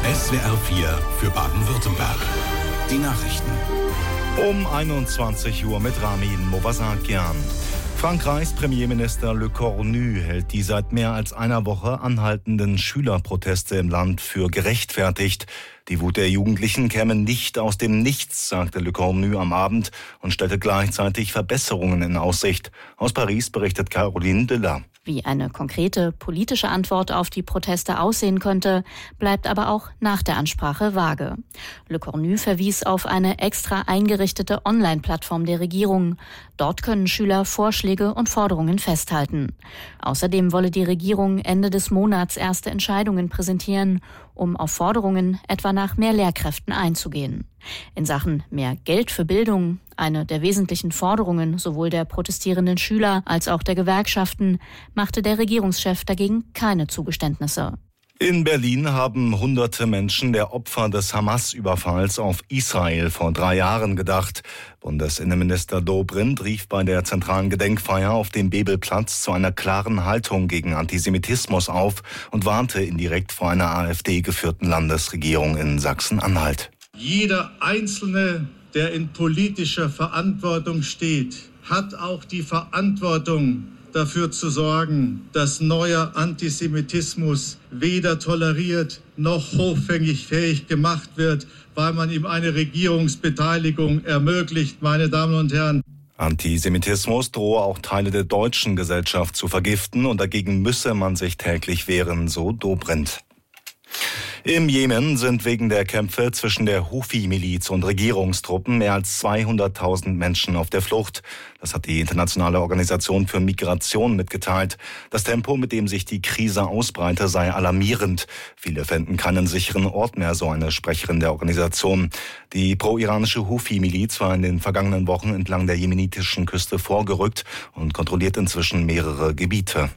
SWR 4 für Baden-Württemberg. Die Nachrichten. Um 21 Uhr mit Ramin Movasakian. Frankreichs Premierminister Le Cornu hält die seit mehr als einer Woche anhaltenden Schülerproteste im Land für gerechtfertigt. Die Wut der Jugendlichen käme nicht aus dem Nichts, sagte Le Cornu am Abend und stellte gleichzeitig Verbesserungen in Aussicht. Aus Paris berichtet Caroline Della. Wie eine konkrete politische Antwort auf die Proteste aussehen könnte, bleibt aber auch nach der Ansprache vage. Le Cornu verwies auf eine extra eingerichtete Online-Plattform der Regierung. Dort können Schüler Vorschläge und Forderungen festhalten. Außerdem wolle die Regierung Ende des Monats erste Entscheidungen präsentieren, um auf Forderungen etwa nach mehr Lehrkräften einzugehen. In Sachen mehr Geld für Bildung, eine der wesentlichen Forderungen sowohl der protestierenden Schüler als auch der Gewerkschaften, machte der Regierungschef dagegen keine Zugeständnisse. In Berlin haben hunderte Menschen der Opfer des Hamas-Überfalls auf Israel vor 3 Jahren gedacht. Bundesinnenminister Dobrindt rief bei der zentralen Gedenkfeier auf dem Bebelplatz zu einer klaren Haltung gegen Antisemitismus auf und warnte indirekt vor einer AfD-geführten Landesregierung in Sachsen-Anhalt. Jeder Einzelne, der in politischer Verantwortung steht, hat auch die Verantwortung, dafür zu sorgen, dass neuer Antisemitismus weder toleriert noch hoffähig gemacht wird, weil man ihm eine Regierungsbeteiligung ermöglicht, meine Damen und Herren. Antisemitismus drohe auch Teile der deutschen Gesellschaft zu vergiften und dagegen müsse man sich täglich wehren, so Dobrindt. Im Jemen sind wegen der Kämpfe zwischen der Houthi-Miliz und Regierungstruppen mehr als 200.000 Menschen auf der Flucht. Das hat die Internationale Organisation für Migration mitgeteilt. Das Tempo, mit dem sich die Krise ausbreite, sei alarmierend. Viele fänden keinen sicheren Ort mehr, so eine Sprecherin der Organisation. Die pro-iranische Houthi-Miliz war in den vergangenen Wochen entlang der jemenitischen Küste vorgerückt und kontrolliert inzwischen mehrere Gebiete.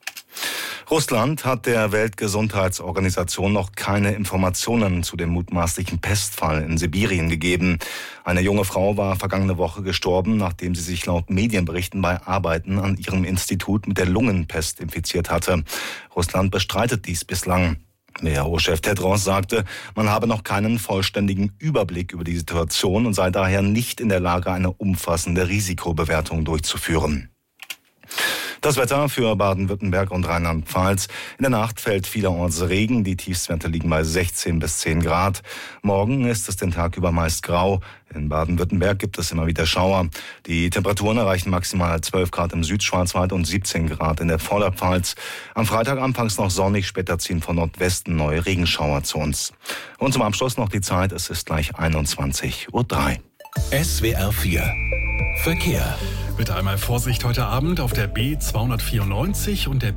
Russland hat der Weltgesundheitsorganisation noch keine Informationen zu dem mutmaßlichen Pestfall in Sibirien gegeben. Eine junge Frau war vergangene Woche gestorben, nachdem sie sich laut Medienberichten bei Arbeiten an ihrem Institut mit der Lungenpest infiziert hatte. Russland bestreitet dies bislang. WHO-Chef Tedros sagte, man habe noch keinen vollständigen Überblick über die Situation und sei daher nicht in der Lage, eine umfassende Risikobewertung durchzuführen. Das Wetter für Baden-Württemberg und Rheinland-Pfalz. In der Nacht fällt vielerorts Regen. Die Tiefstwerte liegen bei 16 bis 10 Grad. Morgen ist es den Tag über meist grau. In Baden-Württemberg gibt es immer wieder Schauer. Die Temperaturen erreichen maximal 12 Grad im Südschwarzwald und 17 Grad in der Vorderpfalz. Am Freitag anfangs noch sonnig, später ziehen von Nordwesten neue Regenschauer zu uns. Und zum Abschluss noch die Zeit. Es ist gleich 21:03 Uhr. SWR 4 Verkehr. Bitte einmal Vorsicht heute Abend auf der B294 und der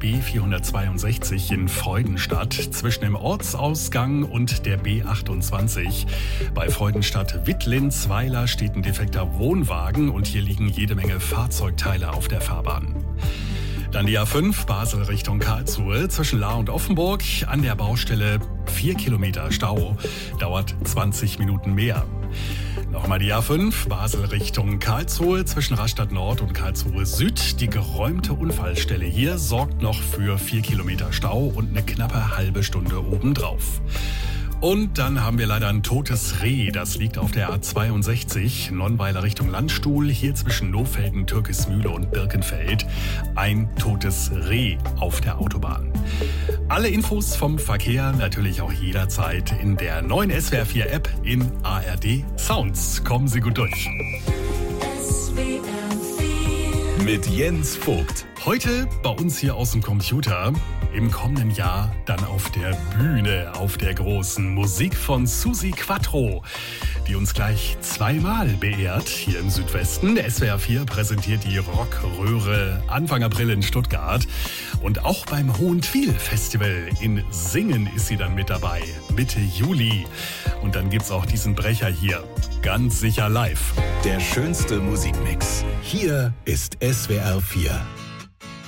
B462 in Freudenstadt zwischen dem Ortsausgang und der B28. Bei Freudenstadt-Wittlinsweiler steht ein defekter Wohnwagen und hier liegen jede Menge Fahrzeugteile auf der Fahrbahn. Dann die A5 Basel Richtung Karlsruhe zwischen Lahr und Offenburg an der Baustelle 4 Kilometer Stau, dauert 20 Minuten mehr. Nochmal die A5 Basel Richtung Karlsruhe zwischen Rastatt Nord und Karlsruhe Süd. Die geräumte Unfallstelle hier sorgt noch für 4 Kilometer Stau und eine knappe halbe Stunde obendrauf. Und dann haben wir leider ein totes Reh. Das liegt auf der A62, Nonnweiler Richtung Landstuhl, hier zwischen Lohfelden, Türkismühle und Birkenfeld. Ein totes Reh auf der Autobahn. Alle Infos vom Verkehr natürlich auch jederzeit in der neuen SWR 4 App in ARD Sounds. Kommen Sie gut durch. Mit Jens Vogt. Heute bei uns hier aus dem Computer. Im kommenden Jahr dann auf der Bühne, auf der großen Musik von Susi Quattro, die uns gleich 2-mal beehrt hier im Südwesten. Der SWR 4 präsentiert die Rockröhre Anfang April in Stuttgart. Und auch beim Hohentwiel-Festival in Singen ist sie dann mit dabei, Mitte Juli. Und dann gibt's auch diesen Brecher hier, ganz sicher live. Der schönste Musikmix. Hier ist SWR 4.